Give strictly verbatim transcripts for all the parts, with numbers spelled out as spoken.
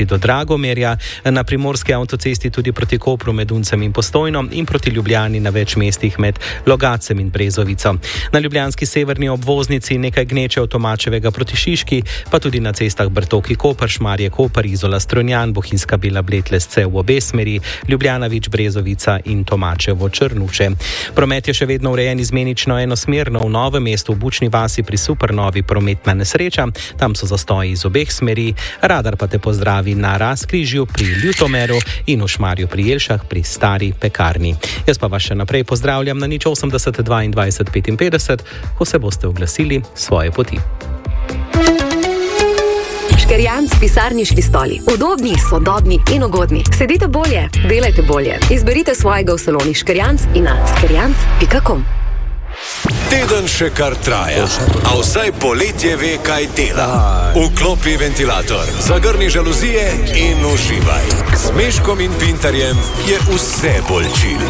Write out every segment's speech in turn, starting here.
poti do Dragomerja, na primorski avtocesti tudi proti Kopru med Uncem in Postojno in proti Ljubljani na več mestih med Logacem in Brezovico. Na ljubljanski severni obvoznici nekaj gneče od Tomačevega proti Šiški, pa tudi na cestah Brtoki Koper, Šmarje Koper, Izola Strunjan, Bohinjska Bila Bled Lesce v obe smeri, Ljubljana Vič Brezovica in Tomačevo Črnuče. Promet je še vedno urejen izmenično enosmerno, v Novem mestu v Bučni vasi pri Supernovi prometna nesreča, tam so zastoji iz obeh smeri, radar pa te pozdravi na Razkrižju pri Ljutomeru in v Šmarju pri Jelšah pri Stari pekarni. Jaz pa vas še naprej pozdravljam na nič osemdeset dvaindvajset petinpetdeset, ko se boste oglasili svoje poti. Škerjanc pisarniški stoli. Udobni, sodobni in ugodni. Sedite bolje, delajte bolje. Izberite svojega v saloni Škerjanc in na škerjanc pika com. Teden še kar traja, a vsaj poletje ve, kaj dela. Vklopi ventilator, zagrni žaluzije in uživaj. S Meškom in Pintarjem je vse bolj chill.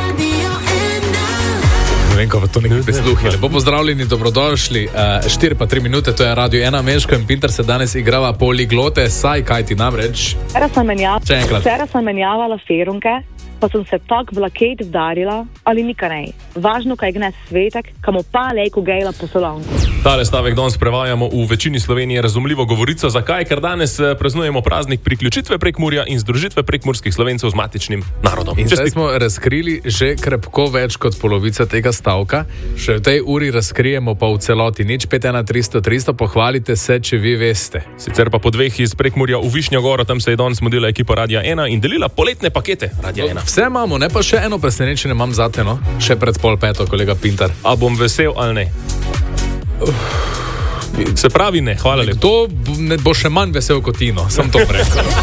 Ne vem, ko pa to nekaj prisluhi. Lepo pozdravljeni, dobrodošli. štiri pa tri minute, to je Radio ena, Meško in Pintar se danes igrava poliglote, saj kaj ti namreč? Včeraj sem menjavala, Še enkrat. včeraj sem menjavala ferunke, pa sem se tak v laket vdarila, ali nikaj ne. Važno, kaj gnes svetek, kamo pa lejko gejla po salonku. Tale stavek danes prevajamo v večini Slovenije razumljivo govorico. Zakaj? Ker danes praznujemo praznik priključitve Prekmurja in združitve prekmurskih Slovencev z matičnim narodom. In zdaj smo razkrili že krepko več kot polovica tega stavka. Še v tej uri razkrijemo pa v celoti. Nič pet ena tristo tristo, pohvalite se, če vi veste. Sicer pa po dveh iz Prekmurja v Višnjo Goro, tam se je danes modila ekipa Radia ena in delila poletne pakete Radia ena. Vse imamo, ne pa še eno presenečenje imam zate, no? Še pred pol peto, kolega Pintar. A bom vesel ali ne? Se pravi ne, hvala lepo. To bo še manj vesel kot Tino, sem to rekel.